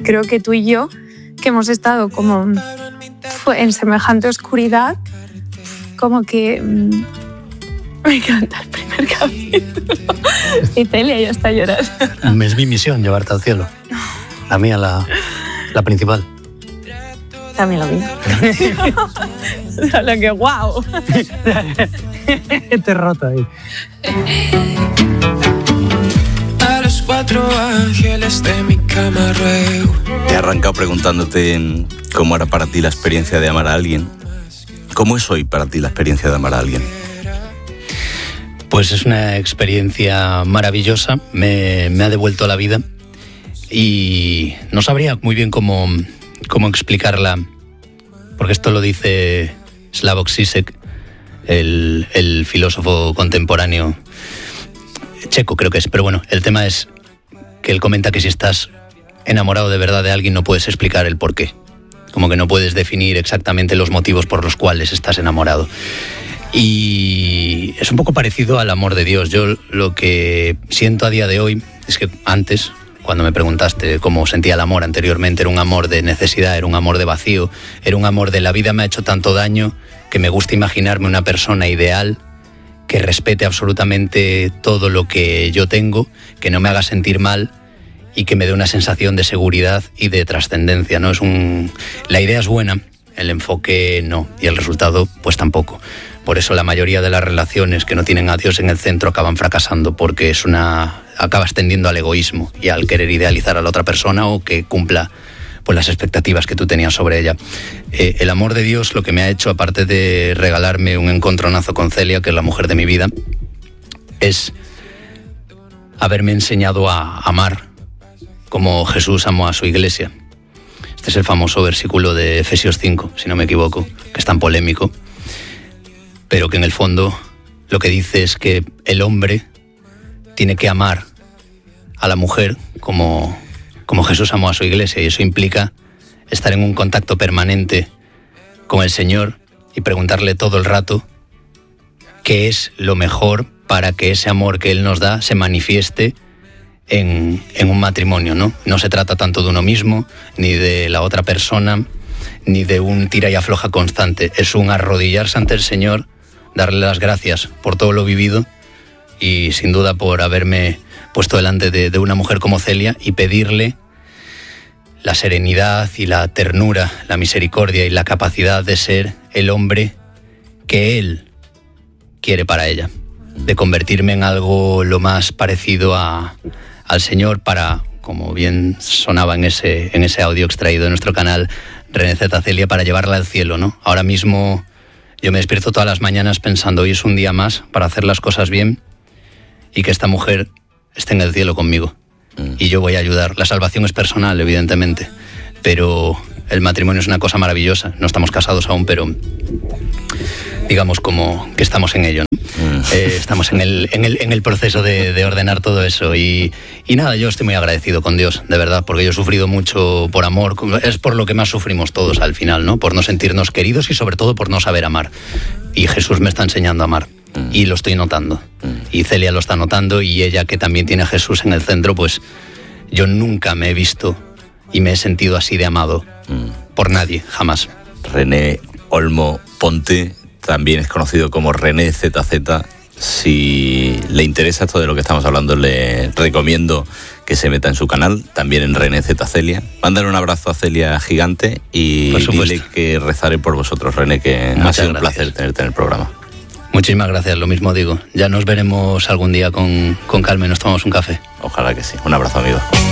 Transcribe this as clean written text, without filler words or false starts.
creo que tú y yo, que hemos estado como en semejante oscuridad, como que me encanta el primer capítulo. Y Celia ya está llorando. Es mi misión llevarte al cielo. La mía, la principal. También lo vi. Lo que guau. Te roto ahí. A los 4 ángeles de mi cama ruego. He arrancado preguntándote cómo era para ti la experiencia de amar a alguien. ¿Cómo es hoy para ti la experiencia de amar a alguien? Pues es una experiencia maravillosa, me ha devuelto la vida y no sabría muy bien cómo explicarla, porque esto lo dice Slavoj Žižek, el filósofo contemporáneo checo creo que es, pero bueno, el tema es que él comenta que si estás enamorado de verdad de alguien no puedes explicar el por qué, como que no puedes definir exactamente los motivos por los cuales estás enamorado. Y es un poco parecido al amor de Dios. Yo lo que siento a día de hoy es que antes, cuando me preguntaste cómo sentía el amor anteriormente, era un amor de necesidad, era un amor de vacío, era un amor de la vida me ha hecho tanto daño que me gusta imaginarme una persona ideal que respete absolutamente todo lo que yo tengo, que no me haga sentir mal y que me dé una sensación de seguridad y de trascendencia, ¿no? La idea es buena, el enfoque no, y el resultado pues tampoco. Por eso la mayoría de las relaciones que no tienen a Dios en el centro acaban fracasando, porque acabas tendiendo al egoísmo y al querer idealizar a la otra persona o que cumpla pues las expectativas que tú tenías sobre ella. El amor de Dios lo que me ha hecho, aparte de regalarme un encontronazo con Celia, que es la mujer de mi vida, es haberme enseñado a amar como Jesús amó a su iglesia. Este es el famoso versículo de Efesios 5, si no me equivoco, que es tan polémico, pero que en el fondo lo que dice es que el hombre tiene que amar a la mujer como Jesús amó a su iglesia, y eso implica estar en un contacto permanente con el Señor y preguntarle todo el rato qué es lo mejor para que ese amor que Él nos da se manifieste en un matrimonio, ¿no? No se trata tanto de uno mismo, ni de la otra persona, ni de un tira y afloja constante. Es un arrodillarse ante el Señor, darle las gracias por todo lo vivido y sin duda por haberme puesto delante de una mujer como Celia y pedirle la serenidad y la ternura, la misericordia y la capacidad de ser el hombre que Él quiere para ella, de convertirme en algo lo más parecido al Señor para, como bien sonaba en ese audio extraído de nuestro canal, René Z. Celia, para llevarla al cielo, ¿no? Ahora mismo yo me despierto todas las mañanas pensando, hoy es un día más para hacer las cosas bien y que esta mujer esté en el cielo conmigo. Y yo voy a ayudar. La salvación es personal, evidentemente, pero el matrimonio es una cosa maravillosa. No estamos casados aún, pero digamos como que estamos en ello, ¿no? Estamos en el proceso de ordenar todo eso y nada, yo estoy muy agradecido con Dios, de verdad, porque yo he sufrido mucho por amor. Es por lo que más sufrimos todos al final, ¿no? Por no sentirnos queridos y sobre todo por no saber amar. Y Jesús me está enseñando a amar. Y lo estoy notando. Y Celia lo está notando, y ella, que también tiene a Jesús en el centro, pues yo nunca me he visto y me he sentido así de amado por nadie, jamás. René Olmo Ponte también es conocido como René ZZ. Si le interesa esto de lo que estamos hablando, le recomiendo que se meta en su canal, también en René Z. Celia. Mándale un abrazo a Celia gigante y dile que rezaré por vosotros, René, que ha sido un placer tenerte en el programa. Muchísimas gracias, lo mismo digo. Ya nos veremos algún día con calma y nos tomamos un café. Ojalá que sí. Un abrazo, amigo.